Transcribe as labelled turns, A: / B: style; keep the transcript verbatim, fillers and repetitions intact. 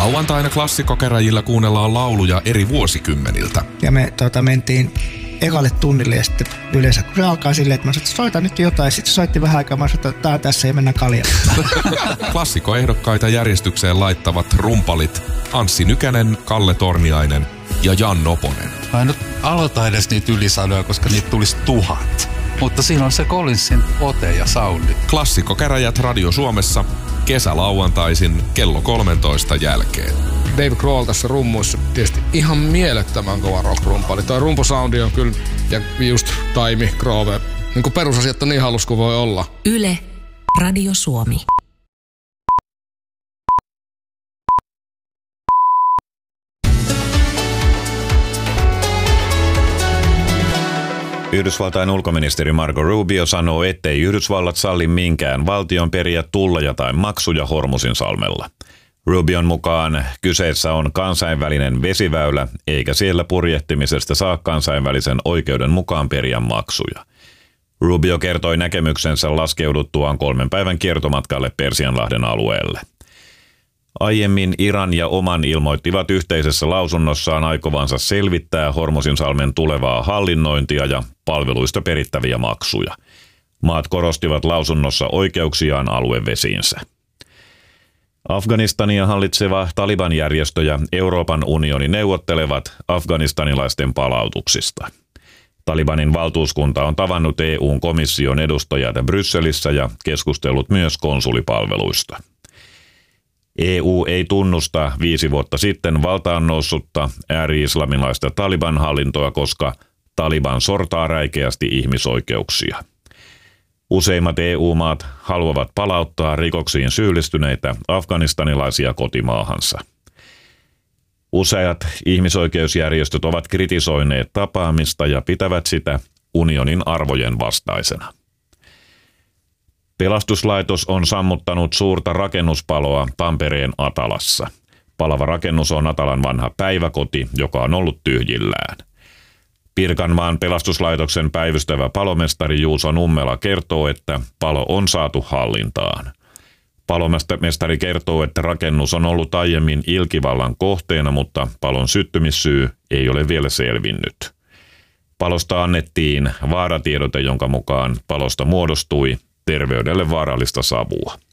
A: Lauantaina klassikkokäräjillä kuunnellaan lauluja eri vuosikymmeniltä.
B: Ja me tota, mentiin ekalle tunnille ja sitten yleensä kun se alkaa silleen, että mä sanoin, että soita nyt jotain. Sitten soitti vähän aikaa, mä sanoin, että tää tässä ei mennä kaljaan.
A: Klassikkoehdokkaita järjestykseen laittavat rumpalit Anssi Nykänen, Kalle Torniainen ja Jan Noponen.
C: Mä en nyt aloita edes niitä ylisanoja, koska niitä tulisi tuhat. Mutta siinä on se Collinsin ote ja soundi.
A: Klassikkokäräjät Radio Suomessa kesälauantaisin kello kolmentoista jälkeen.
D: Dave Grohl tässä rummuissa tietysti ihan mielettömän kova rock-rumpali. Toi rumpusoundi on kyllä, ja just Taimi, Grove, niin kuin perusasiat on niin halus kuin voi olla.
E: Yle, Radio Suomi.
F: Yhdysvaltain ulkoministeri Marco Rubio sanoo, ettei Yhdysvallat salli minkään valtion periä tulleja tai maksuja Hormuzinsalmella. Rubion mukaan kyseessä on kansainvälinen vesiväylä, eikä siellä purjehtimisesta saa kansainvälisen oikeuden mukaan periä maksuja. Rubio kertoi näkemyksensä laskeuduttuaan kolmen päivän kiertomatkalle Persianlahden alueelle. Aiemmin Iran ja Oman ilmoittivat yhteisessä lausunnossaan aikovansa selvittää Hormuzinsalmen tulevaa hallinnointia ja palveluista perittäviä maksuja. Maat korostivat lausunnossa oikeuksiaan aluevesiinsä. Afganistania hallitseva Taliban-järjestö ja Euroopan unioni neuvottelevat afganistanilaisten palautuksista. Talibanin valtuuskunta on tavannut E U:n komission edustajat Brysselissä ja keskustellut myös konsulipalveluista. E U ei tunnusta viisi vuotta sitten valtaan noussutta ääri-islamilaista Taliban-hallintoa, koska Taliban sortaa räikeästi ihmisoikeuksia. Useimmat E U-maat haluavat palauttaa rikoksiin syyllistyneitä afganistanilaisia kotimaahansa. Useat ihmisoikeusjärjestöt ovat kritisoineet tapaamista ja pitävät sitä unionin arvojen vastaisena. Pelastuslaitos on sammuttanut suurta rakennuspaloa Tampereen Atalassa. Palava rakennus on Atalan vanha päiväkoti, joka on ollut tyhjillään. Pirkanmaan pelastuslaitoksen päivystävä palomestari Juuso Nummela kertoo, että palo on saatu hallintaan. Palomestari kertoo, että rakennus on ollut aiemmin ilkivallan kohteena, mutta palon syttymissyy ei ole vielä selvinnyt. Palosta annettiin vaaratiedote, jonka mukaan palosta muodostui terveydelle vaarallista savua.